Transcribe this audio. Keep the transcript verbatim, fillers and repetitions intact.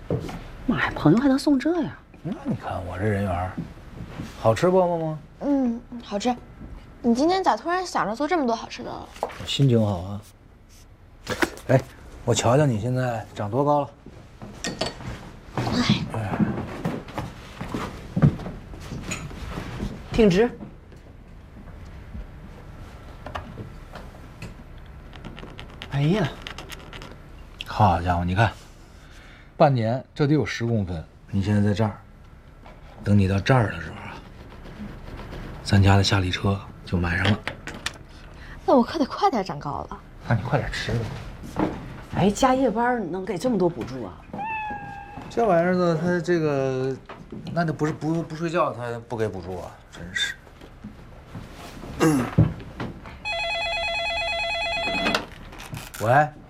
妈呀，朋友还能送这样？ 那你看我这人缘，好吃不，默默？ 嗯，好吃。你今天咋突然想着做这么多好吃的了？ 我心情好啊。哎，我瞧瞧你现在长多高了。 哎， 挺直。哎呀， 好家伙，你看，半年这得有十公分。你现在在这儿，等你到这儿的时候啊，咱家的夏利车就买上了。 那我可得快点长高了。 那你快点吃吧。 哎，加夜班能给这么多补助啊？ 这玩意儿呢，它这个，那就不是不不睡觉，它不给补助啊，真是。喂。